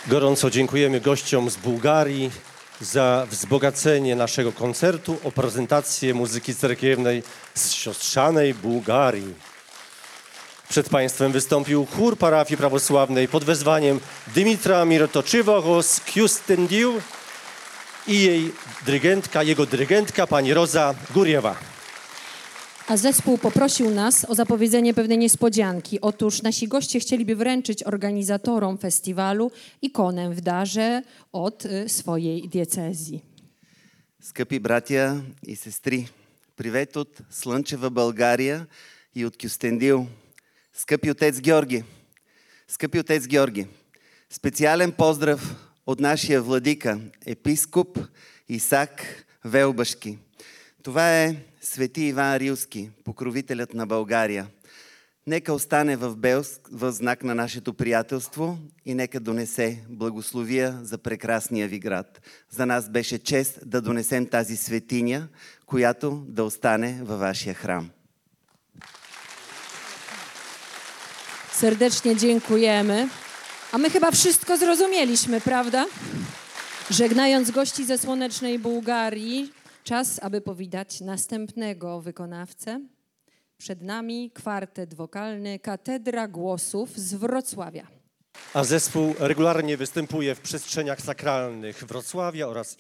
Gorąco dziękujemy gościom z Bułgarii za wzbogacenie naszego koncertu o prezentację muzyki cerkiewnej z siostrzanej Bułgarii. Przed Państwem wystąpił chór parafii prawosławnej pod wezwaniem Dymitra Mirotoczywogo z Kyustendil i jego dyrygentka pani Roza Gurjewa. A zespół poprosił nas o zapowiedzenie pewnej niespodzianki. Otóż nasi goście chcieliby wręczyć organizatorom festiwalu ikonę w darze od swojej diecezji. Скъпи братя и сестри, привет от слънчева България и от Кюстендил. Скъпи отец Георги, специален поздрав от нашия владика, епископ Исак Велбашки. Това е Свети Иван Рилски, покровителят на България. Нека остане в знак на нашето приятелство и нека донесе благословия за прекрасния ви град. За нас беше чест да донесем тази светиня, която да остане във вашия храм. Serdecznie dziękujemy. A my chyba wszystko zrozumieliśmy, prawda? Żegnając gości ze słonecznej Bułgarii, czas, aby powitać następnego wykonawcę. Przed nami kwartet wokalny Katedra Głosów z Wrocławia. A zespół regularnie występuje w przestrzeniach sakralnych Wrocławia oraz